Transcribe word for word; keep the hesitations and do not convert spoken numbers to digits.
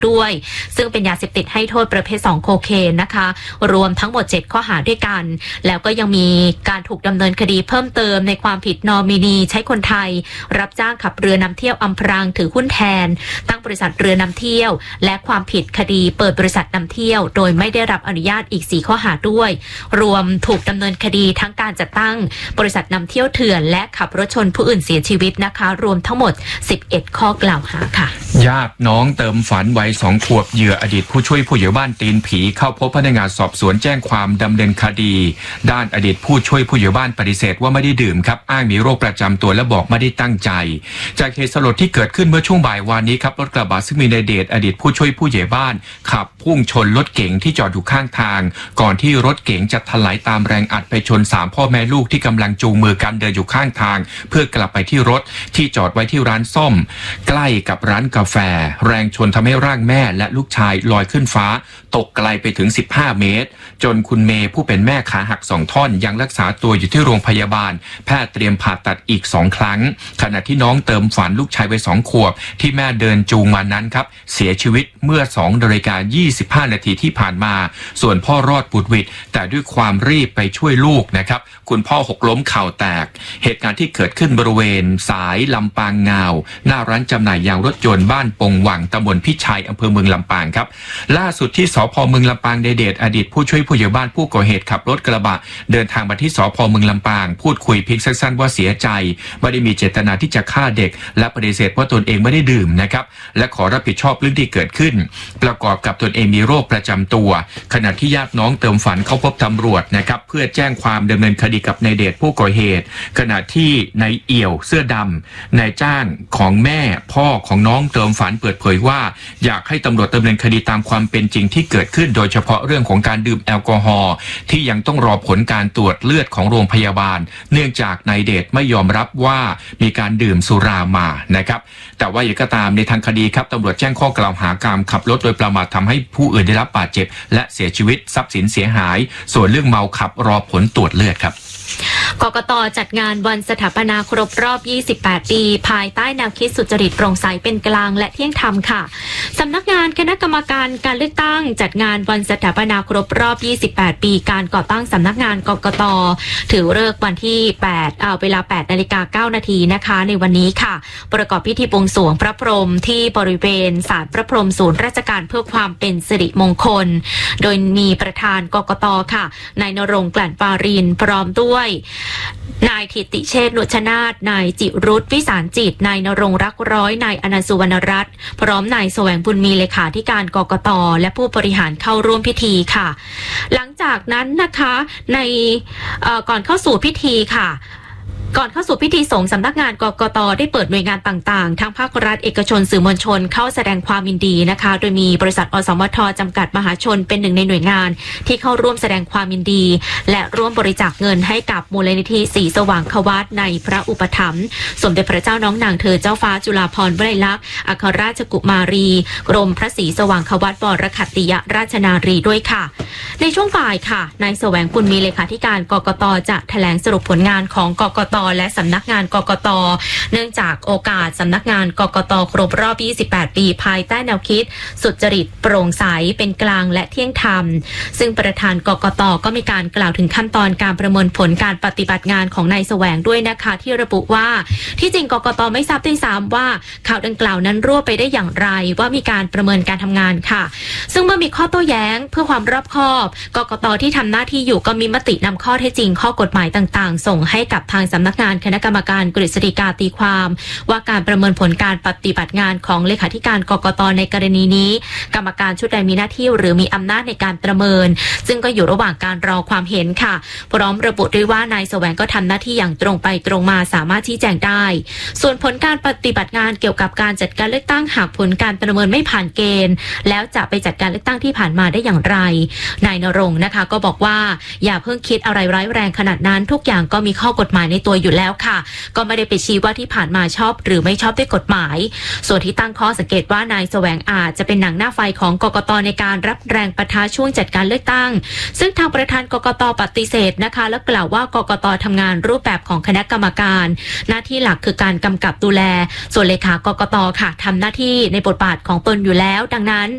ด้วยซึ่งเป็นยาเสพติดให้โทษประเภทสองโคเคนนะคะรวมทั้งหมดเจ็ดข้อหาด้วยกันแล้วก็ยังมีการถูกดำเนินคดีเพิ่มเติมในความผิดนอมินีใช้คนไทยรับจ้างขับเรือนำเที่ยวอำพรางถือหุ้นแทนตั้งบริษัทเรือนำเที่ยวและความผิดคดีเปิดบริษัทนำเที่ยวโดยไม่ได้รับอนุญาตอีกสี่ข้อหาด้วยรวมถูกดำเนินคดีทั้งการจัดตั้งบริษัทนำเที่ยวเถื่อนและขับรถชนผู้อื่นเสียชีวิตนะคะรวมทั้งหมดสิบเอ็ดข้อกล่าวหาค่ะญาติน้องเติมฝันวัยสองขวบเหยื่ออดีตผู้ช่วยผู้ใหญ่บ้านตีนผีเข้าพบพนักงานสอบสวนแจ้งความดำเนินคดีด้านอดีตผู้ช่วยผู้ใหญ่บ้านปฏิเสธว่าไม่ได้ดื่มครับอ้างมีโรคประจำตัวและบอกไม่ได้ตั้งใจจากเหตุสลดที่เกิดขึ้นเมื่อช่วงบ่ายวานนี้ครับรถกระบะซึ่งมีนายเดชอดีตผู้ช่วยผู้ใหญ่บ้านขับพุ่งชนรถเก๋งที่จอดอยู่ข้างทางก่อนที่รถเก๋งจะถลายตามแรงอัดไปชนสามพ่อแม่ลูกที่กำลังจูงมือกันเดินอยู่ข้างทางเพื่อกลับไปที่รถที่จอดไว้ที่ร้านซ่อมใกล้กับร้านกาแฟแรงชนทำให้ร่างแม่และลูกชายลอยขึ้นฟ้าตกไกลไปถึงสิบห้าเมตรจนคุณเมย์ผู้เป็นแม่ขาหักสองท่อนยังรักษาตัวอยู่ที่โรงพยาบาลแพทย์เตรียมผ่าตัดอีกสองครั้งขณะที่น้องเติมฝันลูกชายวัยสองขวบที่แม่เดินจูงมานั้นครับเสียชีวิตเมื่อสองนาฬิกายี่สิบห้านาทีที่ผ่านมาส่วนพ่อรอดบุดหวิดแต่ด้วยความรีบไปช่วยลูกนะครับคุณพ่อหกล้มเข่าแตกเหตุการณ์ที่เกิดขึ้นบริเวณสายลำปางงาวหน้าร้านจำหน่ายยางรถยนต์บ้านปงหวังตำบลพิชัยอำเภอเมืองลำปางครับล่าสุดที่สภ.เมืองลำปางเดชอดีตผู้ช่วยผู้ใหญ่บ้านผู้ก่อเหตุขับรถกระบะเดินทางมาที่สภ.เมืองลำปางพูดคุยเพียงสั้นๆว่าเสียใจไม่ได้มีเจตนาที่จะฆ่าเด็กและปฏิเสธว่าตนเองไม่ได้ดื่มนะครับและขอรับผิดชอบเรื่องที่เกิดขึ้นประกอบกับตนเองมีโรคประจำตัวขณะที่ญาติน้องเติมฝันเข้าพบตำรวจนะครับเพื่อแจ้งความดำเนินคดีกับนายเดชผู้ก่อเหตุขณะที่นายเอี่ยวเสื้อดำนายจ้างของแม่พ่อของน้องเติมฝันเปิดเผยว่าอยากให้ตำรวจดำเนินคดีตามความเป็นจริงที่เกิดขึ้นโดยเฉพาะเรื่องของการดื่มแอลกอฮอล์ที่ยังต้องรอผลการตรวจเลือดของโรงพยาบาลเนื่องจากนายเดชไม่ยอมรับว่ามีการดื่มสุรามานะครับแต่ว่าอย่างก็ตามในทางคดีครับตำรวจแจ้งข้อกล่าวหาการขับรถโดยประมาททำให้ผู้อื่นได้รับบาดเจ็บและเสียชีวิตทรัพย์สินเสียหายส่วนเรื่องเมาขับรอผลตรวจเลือดครับกกต.จัดงานวันสถาปนาครบรอบยี่สิบแปดปีภายใต้แนวคิดสุจริตโปร่งใสเป็นกลางและเที่ยงธรรมค่ะสำนักงานคณะกรรมการการเลือกตั้งจัดงานวันสถาปนาครบรอบยี่สิบแปดปีการก่อตั้งสำนักงานกกต.ถือฤกษ์วันที่แปดเอาเวลาแปดนาฬิกาเก้านาทีนะคะในวันนี้ค่ะประกอบพิธีบวงสรวงพระพรหมที่บริเวณศาลพระพรหมศูนย์ราชการเพื่อความเป็นสิริมงคลโดยมีประธานกกต.ค่ะนายณรงค์กลั่นปารินพร้อมด้วยนายถิติเชษฐ์นุชนาธนายจิรุตวิสารจิตนายณรงค์รักร้อยนายอนันต์สุวรรณรัตน์พร้อมนายแสวงบุญมีเลขาธิการกกต.และผู้บริหารเข้าร่วมพิธีค่ะหลังจากนั้นนะคะในก่อนเข้าสู่พิธีค่ะก่อนเข้าสู่พิธีสงฆ์สำนักงานกกต.ได้เปิดหน่วยงานต่างๆทั้งภาครัฐเอกชนสื่อมวลชนเข้าแสดงความยินดีนะคะโดยมีบริษัทอสมทจำกัดมหาชนเป็นหนึ่งในหน่วยงานที่เข้าร่วมแสดงความยินดีและร่วมบริจาคเงินให้กับมูลนิธิศรีสว่างควัตในพระอุปถัมภ์สมเด็จพระเจ้าน้องนางเธอเจ้าฟ้าจุฬาภรณ์วลัยลักษณ์อัครราชกุมารีกรมพระศรีสว่างควัตบรคัตติยราชนารีด้วยค่ะในช่วงบ่ายค่ะนายแสวงบุญมีเลขาธิการกกต.จะแถลงสรุปผลงานของกกต.และสำนักงานกกต.เนื่องจากโอกาสสำนักงานกกต.ครบรอบยี่สิบแปดปีภายใต้แนวคิดสุจริตโปร่งใสเป็นกลางและเที่ยงธรรมซึ่งประธานกกต.ก็มีการกล่าวถึงขั้นตอนการประเมินผลการปฏิบัติงานของนายแสวงด้วยนะคะที่ระบุว่าที่จริงกกต.ไม่ทราบด้วยซ้ำว่าข่าวดังกล่าวนั้นรั่วไปได้อย่างไรว่ามีการประเมินการทำงานค่ะซึ่งเมื่อมีข้อโต้แย้งเพื่อความรอบคอบกกต.ที่ทำหน้าที่อยู่ก็มีมตินำข้อเท็จจริงข้อกฎหมายต่างๆส่งให้กับทางสำนักงานคณะกรรมการกฤษฎีกาตีความว่าการประเมินผลการปฏิบัติงานของเลขาธิการกกต.ในกรณีนี้กรรมการชุดใดมีหน้าที่หรือมีอำนาจในการประเมินซึ่งก็อยู่ระหว่างการรอความเห็นค่ะพร้อมระบุด้วยว่านายแสวงก็ทำหน้าที่อย่างตรงไปตรงมาสามารถชี้แจงได้ส่วนผลการปฏิบัติงานเกี่ยวกับการจัดการเลือกตั้งหากผลการประเมินไม่ผ่านเกณฑ์แล้วจะไปจัดการเลือกตั้งที่ผ่านมาได้อย่างไรนายณรงค์นะคะก็บอกว่าอย่าเพิ่งคิดอะไรร้ายแรงขนาดนั้นทุกอย่างก็มีข้อกฎหมายในตัวอยู่แล้วค่ะก็ไม่ได้ไปชี้ว่าที่ผ่านมาชอบหรือไม่ชอบด้วยกฎหมายส่วนที่ตั้งข้อสังเกตว่านายแสวงอาจจะเป็นหนังหน้าไฟของกกต.ในการรับแรงปะทะช่วงจัดการเลือกตั้งซึ่งทางประธานกกต.ปฏิเสธนะคะและกล่าวว่ากกต.ทำงานรูปแบบของคณะกรรมการหน้าที่หลักคือการกำกับดูแลส่วนเลขากกต.ค่ะทำหน้าที่ในบทบาทของตนอยู่แล้วดังนั้น